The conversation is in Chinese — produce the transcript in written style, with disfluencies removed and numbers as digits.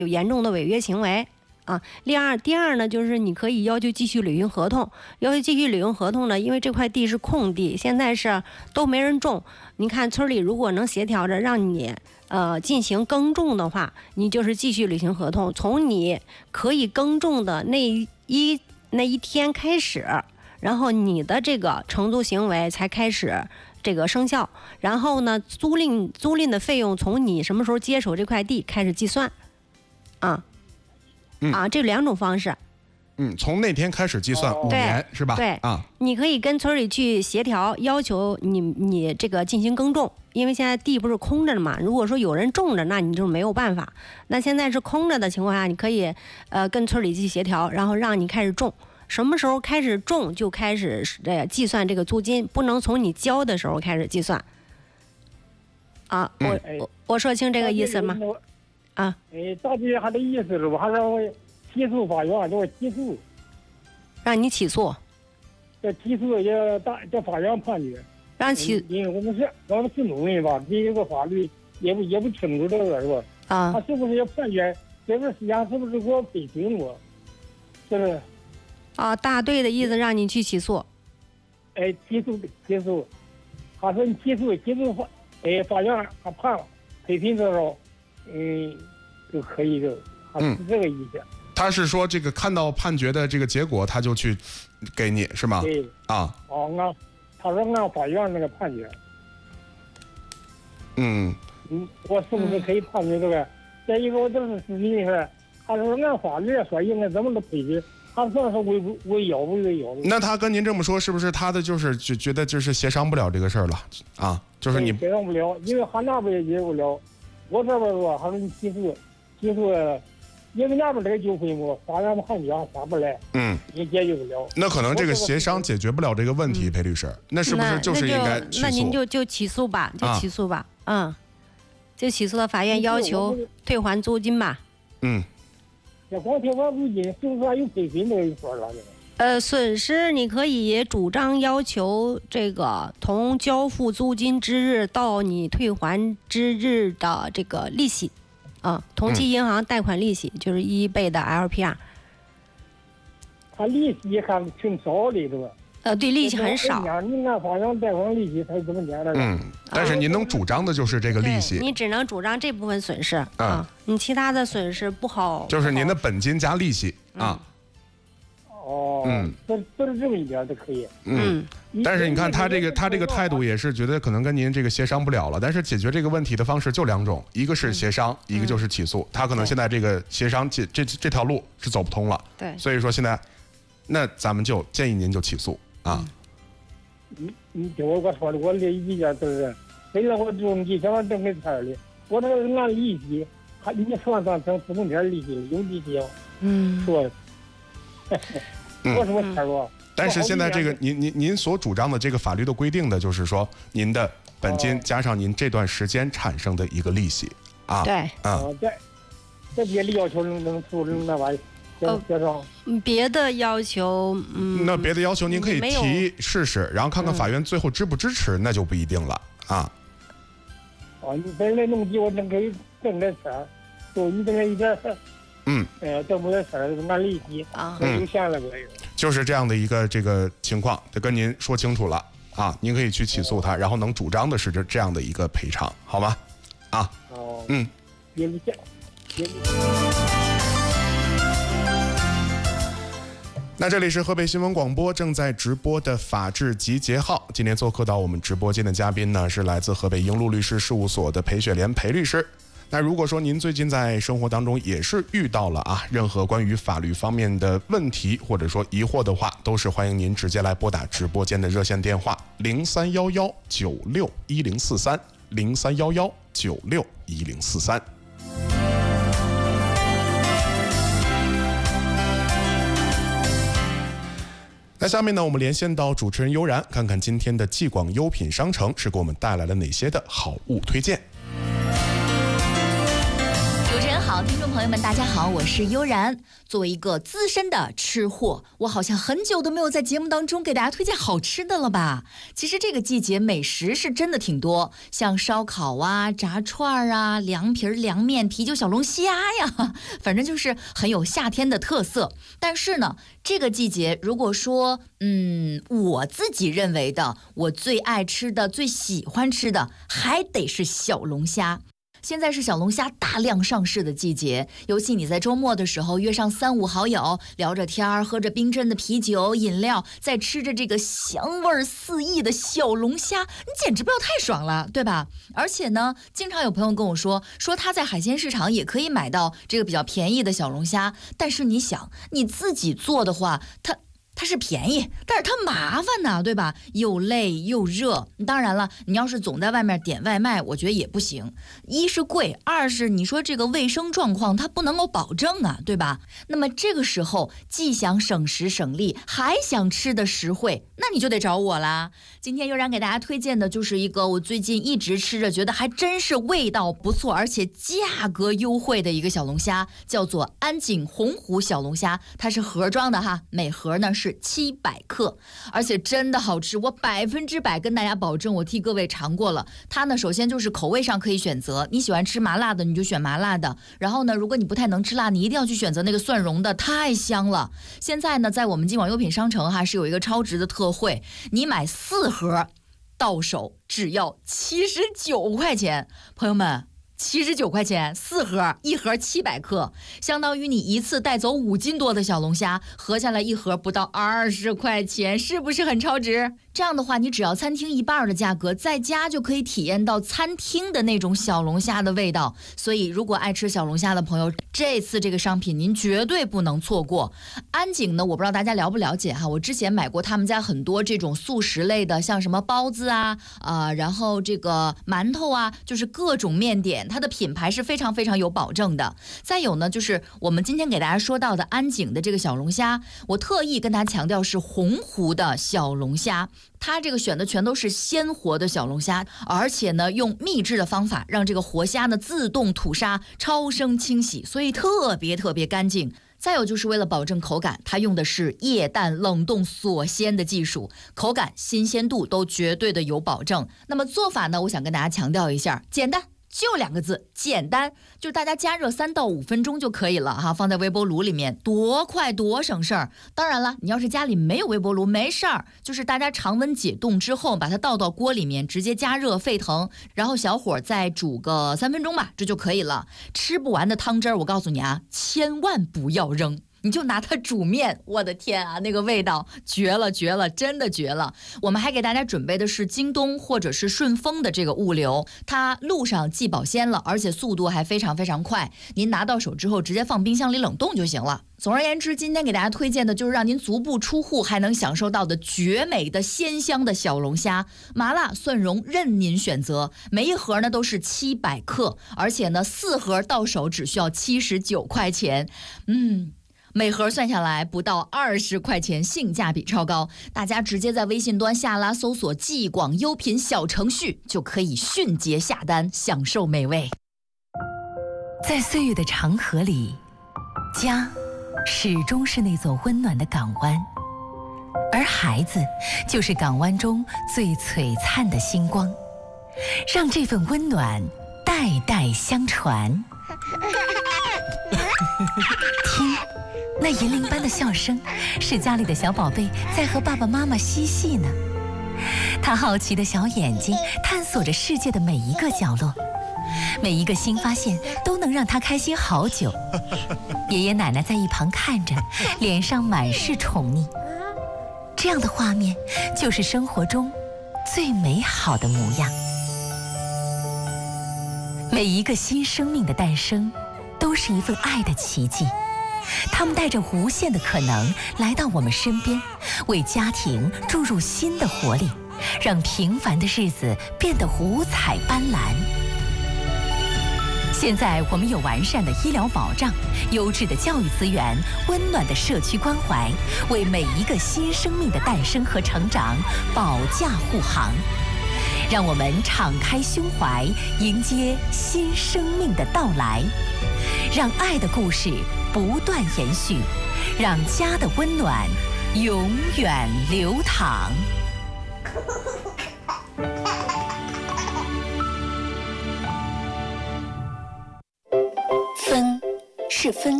有严重的违约行为啊。第二呢，就是你可以要求继续履行合同。要求继续履行合同呢，因为这块地是空地，现在是都没人种。你看村里如果能协调着让你进行耕种的话，你就是继续履行合同。从你可以耕种的那一天开始，然后你的这个承租行为才开始这个生效。然后呢，租赁的费用从你什么时候接手这块地开始计算。这两种方式。 从那天开始计算5年是吧？ 对啊，你可以跟村里去协调，要求你这个进行耕种，因为现在地不是空着的嘛。如果说有人种着，那你就没有办法。那现在是空着的情况下，你可以跟村里去协调，然后让你开始种。什么时候开始种就开始计算这个租金，不能从你交的时候开始计算。我说清这个意思吗？ 大姐还的意思是我还让我起诉法院，叫我起诉， 让你起诉。 这起诉也叫法院判决。因为我们是农民吧，对这个法律也不清楚这个是吧？他是不是要判决？这个时间是不是给我赔偿我？是不是？ 大队的意思让你去起诉。 起诉，他说你起诉法院他判赔偿多少，就可以的，他是这个意思。 他是说这个看到判决的这个结果，他就去给你是吗？ 对他说按法院那个判决。我是不是可以判决这个？再一个我就是实际上，他说按法律说应该怎么的赔偿，他算是违有不违有。 那他跟您这么说，是不是他的就是觉得就是协商不了这个事儿了就是你协商不了，因为他那边也解决不了，我这边说他说你起诉，因为那边这个纠纷嘛，法院判决下不来，也解决不了。 那可能这个协商解决不了这个问题，裴律师，那是不是就是应该起诉？ 那您就起诉吧，就起诉到法院要求退还租金吧。 这光退还租金，是不是还有赔偿这个一说了？ 损失你可以主张要求这个从交付租金之日到你退还之日的这个利息。同期银行贷款利息就是1倍的 LPR。 他利息还挺少的，对吧？ 对，利息很少。 你按法院贷款利息才这么点的。 但是您能主张的就是这个利息。 你只能主张这部分损失你其他的损失不好。 就是您的本金加利息都是这么一点都可以。 但是你看他这个态度也是觉得可能跟您这个协商不了了。但是解决这个问题的方式就2种，一个是协商，一个就是起诉。他可能现在这个协商这条路是走不通了。 对， 所以说现在，那咱们就建议您就起诉你听我说的，我的意见就是，虽然我种地想挣个钱的，我这个按利息，你算成自动点利息有利息说。我什么钱吧？ 但是现在这个您所主张的这个法律的规定的就是说，您的本金加上您这段时间产生的一个利息对这别的要求能出那玩意别的要求那别的要求您可以提试试，然后看看法院最后支不支持，那就不一定了你本来弄地我可以挣点钱，就你这个一点挣不点钱按利息有限了没有？ 就是这样的一个这个情况，得跟您说清楚了您可以去起诉他，然后能主张的是这样的一个赔偿，好吗？那这里是河北新闻广播正在直播的法治集结号，今天做客到我们直播间的嘉宾呢是来自河北英路律师事务所的裴雪莲裴律师。那如果说您最近在生活当中也是遇到了任何关于法律方面的问题或者说疑惑的话，都是欢迎您直接来拨打直播间的热线电话03119610430311961043。那下面呢，我们连线到主持人悠然，看看今天的继广优品商城是给我们带来了哪些的好物推荐。 主持人好， 好，听众朋友们，大家好，我是悠然。作为一个资深的吃货，我好像很久都没有在节目当中给大家推荐好吃的了吧？其实这个季节美食是真的挺多，像烧烤啊、炸串啊、凉皮、凉面、啤酒、小龙虾呀，反正就是很有夏天的特色。但是呢，这个季节如果说我自己认为的我最爱吃的、最喜欢吃的，还得是小龙虾。现在是小龙虾大量上市的季节，尤其你在周末的时候约上3、5好友，聊着天儿，喝着冰镇的啤酒饮料，再吃着这个香味四溢的小龙虾，你简直不要太爽了，对吧？而且呢，经常有朋友跟我说他在海鲜市场也可以买到这个比较便宜的小龙虾，但是你想你自己做的话，它是便宜，但是它麻烦呐，对吧？又累又热。当然了，你要是总在外面点外卖，我觉得也不行。一是贵，二是你说这个卫生状况它不能够保证啊，对吧？那么这个时候既想省时省力，还想吃的实惠，那你就得找我啦。今天悠然给大家推荐的就是一个我最近一直吃着觉得还真是味道不错，而且价格优惠的一个小龙虾，叫做安井洪湖小龙虾，它是盒装的哈，每盒呢是700克，而且真的好吃，我100%跟大家保证，我替各位尝过了。它呢，首先就是口味上可以选择，你喜欢吃麻辣的你就选麻辣的，然后呢，如果你不太能吃辣，你一定要去选择那个蒜蓉的，太香了。现在呢，在我们金广优品商城哈是有一个超值的特惠，你买4盒到手只要79块钱，朋友们。79块钱4盒，一盒700克，相当于你一次带走5斤多的小龙虾，合下来一盒不到20块钱，是不是很超值？这样的话，你只要餐厅1半的价格，在家就可以体验到餐厅的那种小龙虾的味道。所以，如果爱吃小龙虾的朋友，这次这个商品您绝对不能错过。安井呢，我不知道大家了不了解哈，我之前买过他们家很多这种速食类的，像什么包子啊，然后这个馒头啊，就是各种面点，它的品牌是非常非常有保证的。再有呢，就是我们今天给大家说到的安井的这个小龙虾，我特意跟大家强调是洪湖的小龙虾。它这个选的全都是鲜活的小龙虾，而且呢用秘制的方法让这个活虾呢自动吐沙，超声清洗，所以特别干净。再有就是为了保证口感，它用的是液氮冷冻锁鲜的技术，口感新鲜度都绝对的有保证。那么做法呢，我想跟大家强调一下，简单。就2个字，简单，就是大家加热3到5分钟就可以了哈，放在微波炉里面，多快多省事儿。当然了，你要是家里没有微波炉，没事儿，就是大家常温解冻之后，把它倒到锅里面，直接加热沸腾，然后小火再煮个3分钟吧，这就可以了。吃不完的汤汁儿，我告诉你啊，千万不要扔。你就拿它煮面，我的天啊，那个味道绝了，真的绝了。我们还给大家准备的是京东或者是顺丰的这个物流，它路上既保鲜了，而且速度还非常快。您拿到手之后，直接放冰箱里冷冻就行了。总而言之，今天给大家推荐的就是让您足不出户还能享受到的绝美的鲜香的小龙虾，麻辣蒜蓉任您选择。每一盒呢都是700克，而且呢4盒到手只需要79块钱。每盒算下来不到20块钱，性价比超高。大家直接在微信端下拉搜索既广优品小程序，就可以迅捷下单，享受美味。 在岁月的长河里，家始终是那座温暖的港湾，而孩子就是港湾中最璀璨的星光，让这份温暖代代相传。听，那银铃般的笑声，是家里的小宝贝在和爸爸妈妈嬉戏呢。他好奇的小眼睛探索着世界的每一个角落，每一个新发现都能让他开心好久。爷爷奶奶在一旁看着，脸上满是宠溺。这样的画面就是生活中最美好的模样。每一个新生命的诞生都是一份爱的奇迹，他们带着无限的可能来到我们身边，为家庭注入新的活力，让平凡的日子变得五彩斑斓。现在我们有完善的医疗保障、优质的教育资源、温暖的社区关怀，为每一个新生命的诞生和成长保驾护航。让我们敞开胸怀，迎接新生命的到来。 让爱的故事不断延续，让家的温暖永远流淌。分是分